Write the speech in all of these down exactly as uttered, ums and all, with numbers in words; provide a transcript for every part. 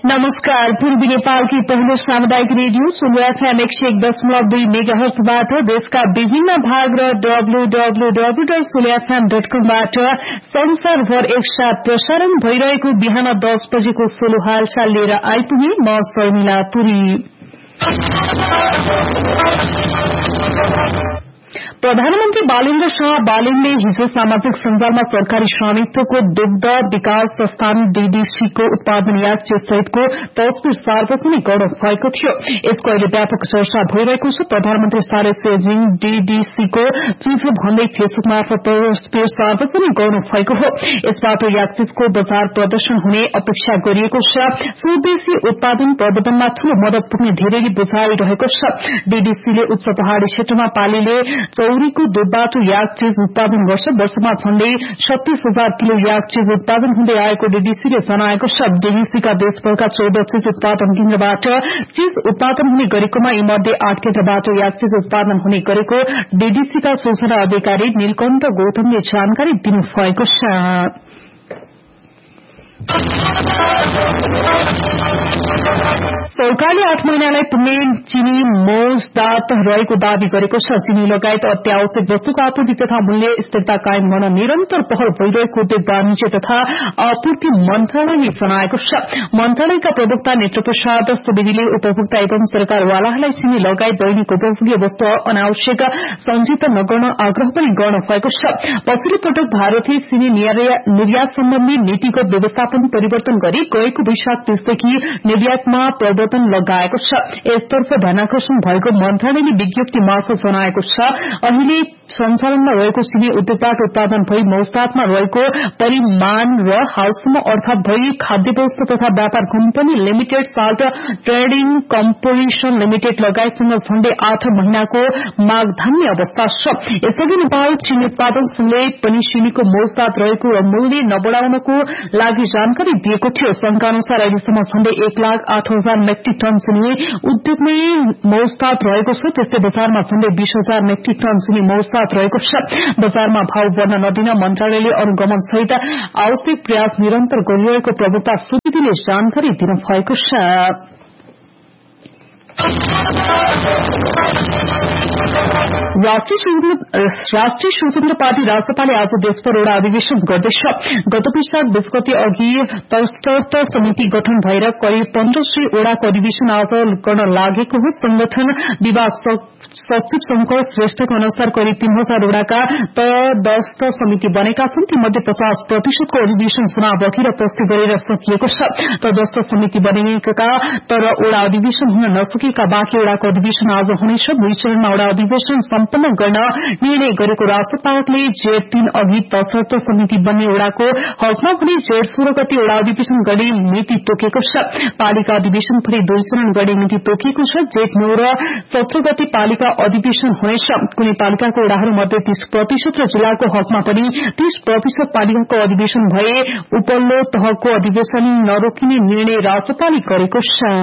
नमस्कार। पूर्वी नेपालकी पहिलो सामुदायिक रेडियो सोलो एफएम एक सय एक दशमलव दुई मेगाहर्जबाट देशका विभिन्न भाग र डब्ल्यूडब्ल्यूडब्ल्यू डट सोलो एफएम डट कमबाट संसारभर एकसाथ प्रसारण भइरहेको बिहान दस बजेको सोलो हालचाल लिएर आइपुगे। म शर्मिला पुरी। प्रधानमन्त्री बालेन्द्र शाह बालेनले हिजो सामाजिक सञ्जालमा सरकारी स्वामित्वको दुग्ध विकास संस्थान डीडीसीको उत्पादन याक्चे सहितको तस्विर सार्वजनिक गर्नु भएको थियो। यसको अहिले व्यापक चर्चा भइरहेको छ। प्रधानमन्त्री सारे सेजिङ डीडीसीको चिज भन्दै फेसबुक मार्फत तस्विर सार्वजनिक गर्नु भएको हो। यसबाट याक्चेको बजार प्रदर्शन हुने अपेक्षा गरिएको छ। स्वदेशी उत्पादन प्रवर्धनमा ठूलो मदत पुग्ने धेरैले बुझाइरहेको छ। डीडीसीले उच्च पहाड़ी क्षेत्रमा पालीले चौरीको दूधबाट याक चीज उत्पादन गर्छ। वर्षमा झण्डै छत्तीस हजार किलो याक चीज उत्पादन हुँदै आएको डीडीसीले जनाएको छ। डीडीसीका देशभरका चौध चीज उत्पादन केन्द्रबाट चीज उत्पादन हुने गरेकोमा यी मध्ये आठ केन्द्रबाट याक चीज उत्पादन हुने गरेको डीडीसीका सूचना अधिकारी नीलकण्ठ गौतमले जानकारी दिनुभएको छ। सरकारले आठ महिनालाई पुग्ने चिनी मौजदात रहेको दावी गरेको छ। चिनी लगायत अत्यावश्यक वस्तुको आपूर्ति तथा मूल्य स्थिरता कायम गर्न निरन्तर पहल भइरहेको उद्योग वाणिज्य तथा आपूर्ति मन्त्रालयले जनाएको छ। मन्त्रालयका प्रवक्ता नेत्र प्रसाद सुवेदीले उपभोक्ता एवं सरकारवालाहरूलाई चिनी लगायत दैनिक उपभोग्य वस्तु अनावश्यक संचित नगर्न आग्रह पनि गर्नु भएको छ। पछिल्लो पटक भारतीय चिनी निर्यात सम्बन्धी नीतिगत व्यवस्थापन परिवर्तन गरी गएको वैशाख तीसदेखि निर्यातमा परिवर्तन लगाएको छ। यसतर्फ ध्यानाकर्षण भएको मन्त्रालयले विज्ञप्ति मार्फत जनाएको छ। अहिले सञ्चालनमा रहेको चिनी उद्योगबाट उत्पादन भई मौजदातमा रहेको परिमाण र हालसम्म अर्थात भई खाद्य वस्तु तथा व्यापार company limited salt trading corporation limited लगायतसँग झण्डै आठ महिनाको मागधान्य अवस्था छ। यसअघि नेपाल चिनी उत्पादन संघले पनि चिनीको मौजदात रहेको र मूल्य नबढ़ाउनको लागि जानकारी दिएको थियो। संघका अनुसार अहिलेसम्म झण्डै एक लाख आठ हजार मेट्रिक टन चिनी उद्योगमै मौजदात रहेको छ। त्यस्तै बजारमा झण्डै बीस हजार मेट्रिक टन चिनी मौजदात रहेको छ। बजारमा भाव बढ्न नदिन मन्त्रालयले अनुगमन सहित आवश्यक प्रयास निरन्तर गरिरहेको प्रवक्ता सुवेदीले जानकारी दिनुभएको छ। राष्ट्रिय स्वतन्त्र पार्टी राजपाले आज देशभर एउटा अधिवेशन गर्दैछ। गत वैशाख बीस गते अघि तटस्थ समिति गठन भएर करिब पन्ध्र सय ओडाको अधिवेशन आज गर्न लागेको हो। संगठन विभाग सचिव शंकर श्रेष्ठको अनुसार करिब तीन हजार ओडाका तटस्थ समिति बनेका छन्। तीमध्ये पचास प्रतिशतको अधिवेशन चुनाव अघि र पछि गरेर सकिएको छ। तटस्थ समिति बनेका तर ओडा अधिवेशन हुन नसकेका बाँकी ओडाको अधिवेशन आज हुनेछ। दुई चरणमा ओडा अधिवेशन सम्पन्न गर्न निर्णय गरेको राजपाले जेठ तीन अघि तटस्थ समिति बन्ने ओडाको हकमा भने जेठ सोह्र गति ओडा अधिवेशन गर्ने मिति तोकेको छ। पालिका अधिवेशन पनि दुई चरण गर्ने मिति तोकिएको छ। जेठ नौ र सत्र गति पालिका अधिवेशन हुनेछ। कुनै पालिकाको ओडाहरू मध्ये तीस प्रतिशत र जिल्लाको हकमा पनि तीस प्रतिशत पालिकाको अधिवेशन भए उपल्लो तहको अधिवेशन नरोकिने निर्णय राजपाले गरेको छ।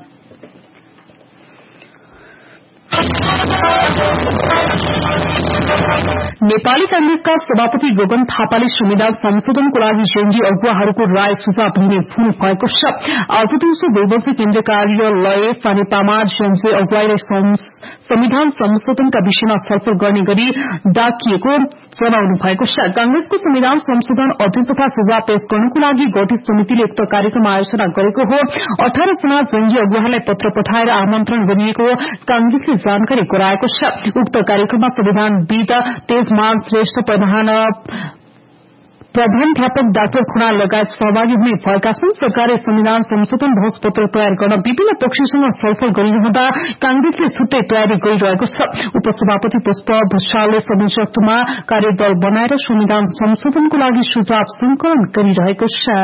नेपाली कांग्रेसका सभापति गगन थापाले संविधान संशोधनको लागि जेएनजी अगुवाहरूको राय सुझाव लिने हुनु भएको छ। आज दिउँसो दुई बजे केन्द्रीय कार्यालय सानेपामा जेएनजी अगुवाईलाई संविधान संशोधनका विषयमा छलफल गर्ने गरी डाकिएको जनाउनु भएको छ। कांग्रेसको संविधान संशोधन अध्ययन तथा सुझाव पेश गर्नको लागि गठित समितिले उक्त कार्यक्रम आयोजना गरेको हो। अठार जना जेएनजी अगुवाहरूलाई पत्र पठाएर आमन्त्रण गरिएको कांग्रेसले जानकारी गराएको छ। उक्त कार्यक्रममा संविधानविद तेजमान श्रेष्ठ प्रधान प्रधानाध्यापक डाक्टर खुनाल लगायत सहभागी हुने भएका छन्। सरकारले संविधान संशोधन बहस पत्र तयार गर्न विभिन्न पक्षसँग छलफल गरिरहँदा कांग्रेसले छुट्टै तयारी गरिरहेको छ। उपसभापति पुष्प भूषालले संयुक्तमा कार्यदल बनाएर संविधान संशोधनको लागि सुझाव संकलन गरिरहेको छ।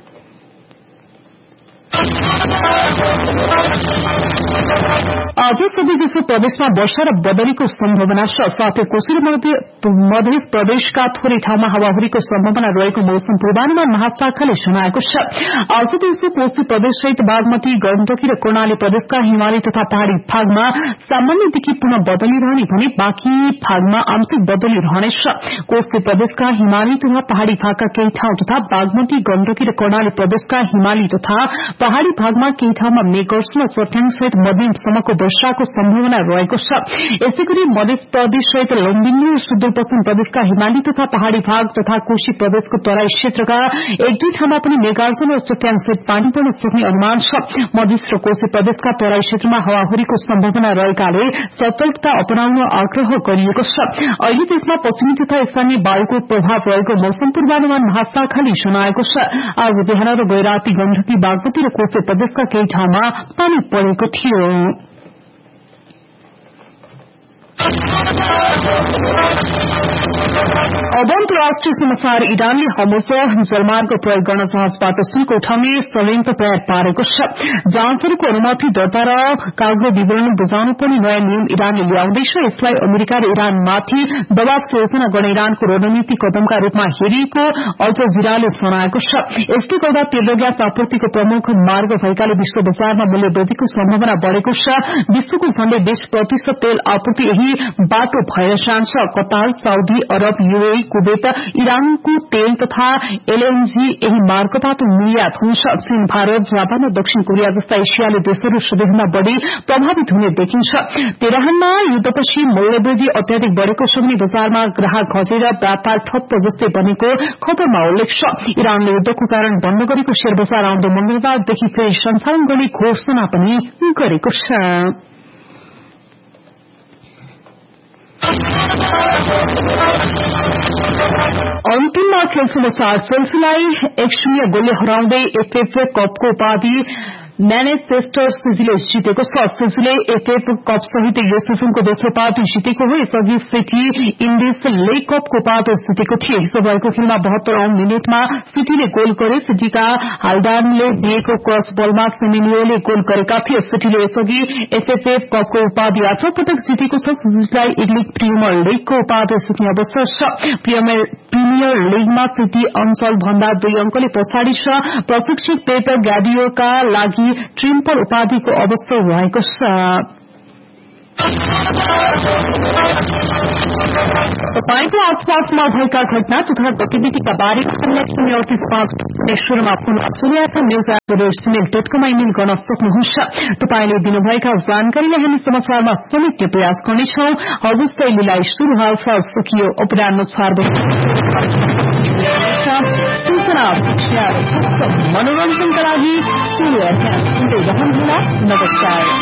आज सबैजसो प्रदेशमा वर्षा र बदलीको सम्भावना छ। साथै कोशी र मध्य प्रदेशका थोरै ठाउँमा हावाहुरीको सम्भावना रहेको मौसम पूर्वानुमान महाशाखाले जनाएको छ। आज दिउँसो कोशी प्रदेश सहित बागमती गण्डकी र कर्णाली प्रदेशका हिमाली तथा पहाड़ी भागमा सामान्यदेखि पुनः बदली रहने भने बाँकी भागमा आंशिक बदली रहनेछ। कोशी प्रदेशका हिमाली तथा पहाड़ी भागका केही ठाउँ तथा बागमती गण्डकी र कर्णाली प्रदेशका हिमाली तथा पहाड़ी भागमा केही ठाउँमा मेघवर्षा र चट्याङसहित मध्यमसम्मको वर्षाको सम्भावना रहेको छ। यसैगरी मध्य प्रदेश सहित लुम्बिनी र सुदूरपश्चिम प्रदेशका हिमाली तथा पहाड़ी भाग तथा कोशी प्रदेशको तराई क्षेत्रका एक दुई ठाउँमा पनि मेघार्जन र चट्याङसहित पानी पर्न सक्ने अनुमान छ। मध्य र कोशी प्रदेशका तराई क्षेत्रमा हावाहुरीको सम्भावना रहेकाले सतर्कता अपनाउन आग्रह गरिएको छ। अहिले देशमा पश्चिमी तथा स्थानीय वायुको प्रभाव रहेको मौसम पूर्वानुमान महाशाखाले जनाएको छ। आज बिहान र गैराती गण्डकी बागमती र कोशी प्रदेशका केही ठाउँमा पानी परेको थियो। अब अन्तर्राष्ट्रिय समाचार। इरानले हमोस जलमार्ग प्रयोग गर्न जहाजबाट शुल्क उठाउने षड्यन्त्र तयार पारेको छ। जहाजहरूको अनुमति दर्ता र कागज विवरण बुझाउनु पर्ने नयाँ नियम इरानले ल्याउँदैछ। यसलाई अमेरिका र इरानमाथि दबाव सिर्जना गर्ने इरानको रणनीतिक कदमका रूपमा हेरिएको अल जजिराले जनाएको छ। यसले गर्दा तेल र ग्यास आपूर्तिको प्रमुख मार्ग भएकाले विश्व बजारमा मूल्य वृद्धिको सम्भावना बढ़ेको छ। विश्वको झण्डै बीस प्रतिशत तेल आपूर्ति यही बाटो भएर जान्छ। Qatar, Saudi Arab, UAE, Kuwait इरानको तेल तथा एलएनजी यही मार्गबाट निर्यात हुन्छ। चीन, भारत, जापान र दक्षिण कोरिया जस्ता एसियाली देशहरू सबैभन्दा बढ़ी प्रभावित हुने देखिन्छ। तेहरानमा युद्धपछि मूल्यवृद्धि अत्याधिक बढ़ेको छ भने बजारमा ग्राहक घटेर व्यापार ठप्प जस्तै बनेको खबरमा उल्लेख छ। इरानले युद्धको कारण बन्द गरेको शेयर बजार आउँदो मंगलबारदेखि फेरि सञ्चालन गर्ने घोषणा पनि गरेको छ। अन्तिममा खेल समाचार। चेल्सीलाई एक शून्य गोलले हराउँदै एफएफ कपको उपाधि म्यानचेस्टर सिटीले जितेको छ। सिटीले एफएफ कप सहित यो सिजनको दोस्रो उपाधि जितेको हो। यसअघि सिटी इन्डिज लीग कपको उपाधि जितेको थियो। हिजो भएको खेलमा बहत्तरौं मिनटमा सिटीले गोल गरे। सिटीका हाल्डानले दिएको क्रस बलमा सेमिनियोले गोल गरेका थिए। सिटीले यसअघि एफएफ कपको उपाधि आठ पटक जितेको छ। सिटीलाई इङ्ग्लिस प्रिमियर लीगको उपाधि जित्ने अवसर छ। प्रिमियर लीगमा सिटी अञ्चल भन्दा दुई अंकले पछाडि छ। प्रशिक्षक पेप ग्याडियोका लागि ट्रिम्पल उपाधिको अवसर रहेको छ। तपाईको आसपासमा भएका घटना तथा गतिविधिका बारेमा शून्य अडतिस पाँच शुरूमा फोन सुनिएको news at dot com email गर्न सक्नुहुन्छ। तपाईले दिनुभएका जानकारीलाई हामी समाचारमा समेट्ने प्रयास गर्नेछौं। हवस् शैलीलाई शुरू हाल्छ सकियो अपराह्न चार बजे सूचना शिक्षा मनोरञ्जनका लागि सुन्दै रहनुहोला। नमस्कार।